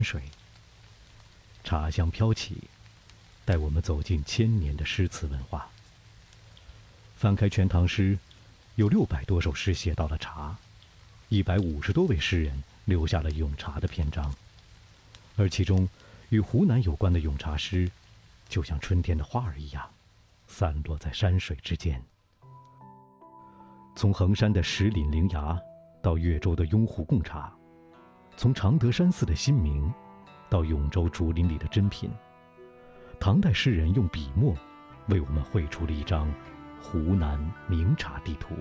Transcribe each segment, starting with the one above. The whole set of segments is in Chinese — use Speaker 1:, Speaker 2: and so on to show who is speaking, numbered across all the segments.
Speaker 1: 水，茶香飘起，带我们走进千年的诗词文化。翻开《全唐诗》，有600多首诗写到了茶，150多位诗人留下了咏茶的篇章，而其中与湖南有关的咏茶诗，就像春天的花儿一样，散落在山水之间。从衡山的石岭灵崖到越州的雍湖贡茶，从常德山寺的新名到永州竹林里的珍品，唐代诗人用笔墨为我们绘出了一张湖南名茶地图。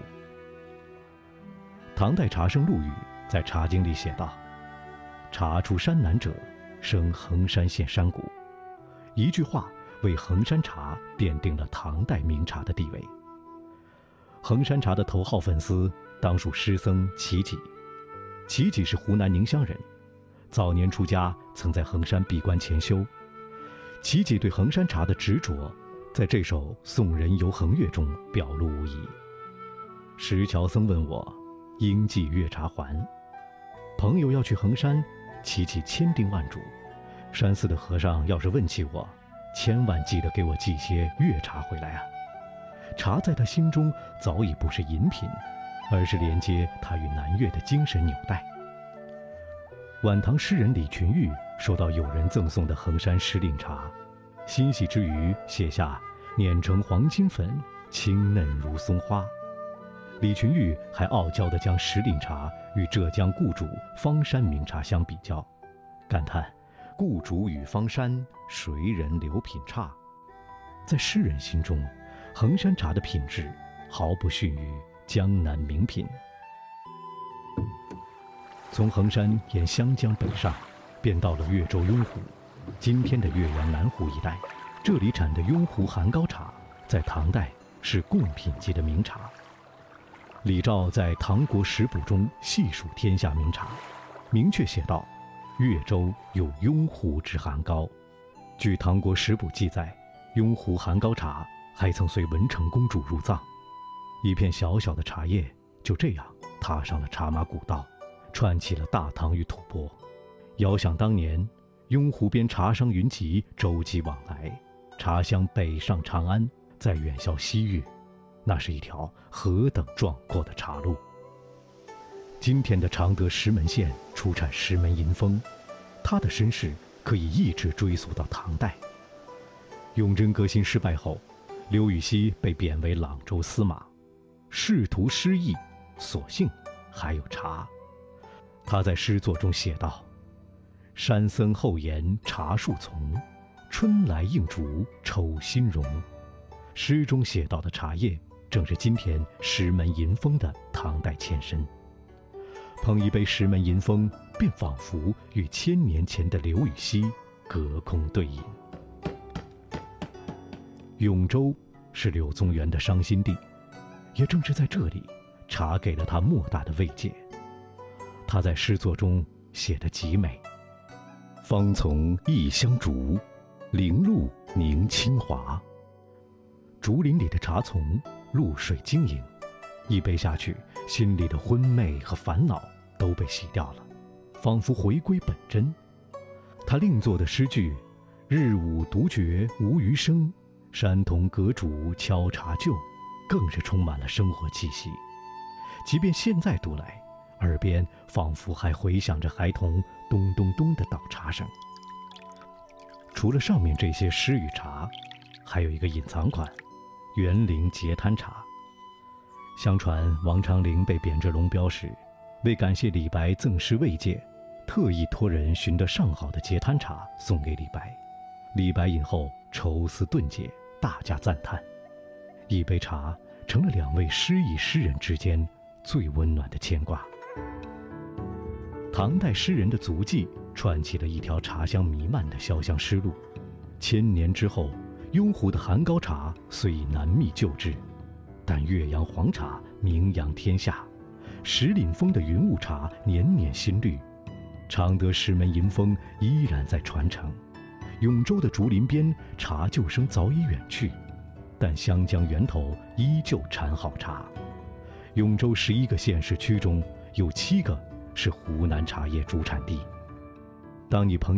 Speaker 1: 唐代茶圣陆羽在《茶经》里写道：“茶出山南者，生衡山县山谷。”一句话为衡山茶奠定了唐代名茶的地位。衡山茶的头号粉丝当属诗僧齐己。齐己是湖南宁乡人，早年出家曾在衡山闭关潜修。齐己对衡山茶的执着，在这首《送人游衡岳》中表露无遗。石桥僧问我，应寄月茶还。朋友要去衡山，齐己千叮万嘱，山寺的和尚要是问起我，千万记得给我寄些月茶回来啊。茶在他心中早已不是饮品，而是连接他与南岳的精神纽带。晚唐诗人李群玉收到友人赠送的衡山石岭茶，欣喜之余写下“碾成黄金粉，清嫩如松花”。李群玉还傲娇地将石岭茶与浙江固渚、方山名茶相比较，感叹固渚与方山，谁人留品差。在诗人心中，衡山茶的品质毫不逊于江南名品。从衡山沿湘江北上，便到了越州雍湖，今天的岳阳南湖一带。这里产的雍湖含膏茶，在唐代是贡品级的名茶。李肇在《唐国食补》中细数天下名茶，明确写道：越州有雍湖之含膏。据《唐国食补》记载，雍湖含膏茶还曾随文成公主入藏。一片小小的茶叶就这样踏上了茶马古道，串起了大唐与吐蕃。遥想当年，雍湖边茶商云集，舟楫往来，茶香北上长安，再远销西域，那是一条何等壮阔的茶路。今天的常德石门县出产石门银蜂，它的身世可以一直追溯到唐代。永贞革新失败后，刘禹锡被贬为朗州司马，仕途失意，所幸还有茶。他在诗作中写道：山僧后檐茶树丛，春来映竹抽新容。诗中写到的茶叶，正是今天石门银蜂的唐代前身。捧一杯石门银蜂，便仿佛与1000年前的刘禹锡隔空对饮。永州是柳宗元的伤心地，也正是在这里，茶给了他莫大的慰藉。他在诗作中写得极美：芳丛异香竹，林露凝清华。竹林里的茶丛露水晶莹，一杯下去，心里的昏昧和烦恼都被洗掉了，仿佛回归本真。他另作的诗句“日午独觉无余声，山童阁主敲茶旧”更是充满了生活气息。即便现在读来，耳边仿佛还回响着孩童咚咚咚的倒茶声。除了上面这些诗与茶，还有一个隐藏款——园林截滩茶。相传王昌龄被贬至龙标时，为感谢李白赠诗慰藉，特意托人寻得上好的截滩茶送给李白。李白饮后愁思顿解，大加赞叹。一杯茶成了2位诗意诗人之间最温暖的牵挂。唐代诗人的足迹串起了一条茶香弥漫的潇湘诗路。1000年之后，雍湖的含膏茶虽已难觅旧制，但岳阳黄茶名扬天下，石岭峰的云雾茶年年新绿，常德石门银蜂依然在传承。永州的竹林边，茶旧声早已远去，但湘江源头依旧产好茶。永州11个县市区中有7个是湖南茶叶主产地。 当你朋